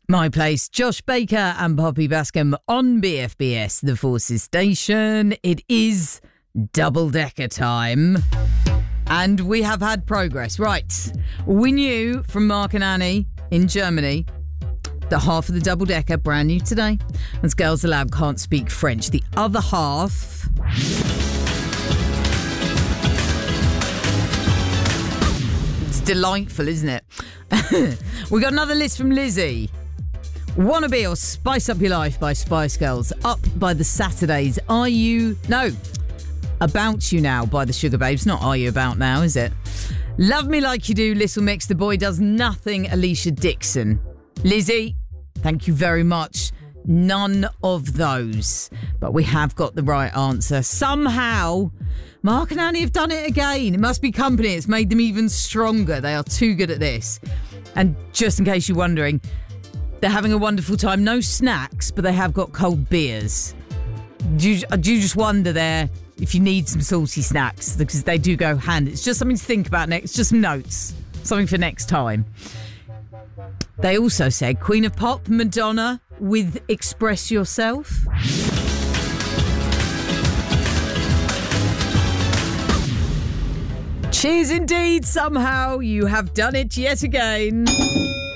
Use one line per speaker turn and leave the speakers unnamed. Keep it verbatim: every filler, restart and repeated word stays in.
My Place, Josh Baker and Poppy Bascom on B F B S, the Forces Station. It is double-decker time. And we have had progress. Right. We knew from Mark and Annie in Germany that half of the double-decker, brand new today, as Girls Aloud can't speak French. The other half... It's delightful, isn't it? We got another list from Lizzie. Wannabe or Spice Up Your Life by Spice Girls. Up by the Saturdays. Are you... No. About You Now by the Sugar Babes. Not Are You About Now, is it? Love Me Like You Do, Little Mix, The Boy Does Nothing, Alicia Dixon. Lizzie, thank you very much. None of those. But we have got the right answer. Somehow, Mark and Annie have done it again. It must be company. It's made them even stronger. They are too good at this. And just in case you're wondering, they're having a wonderful time. No snacks, but they have got cold beers. Do you, do you just wonder there if you need some salty snacks? Because they do go hand. It's just something to think about next. Just some notes. Something for next time. They also said Queen of Pop, Madonna, with Express Yourself. Cheers indeed. Somehow you have done it yet again.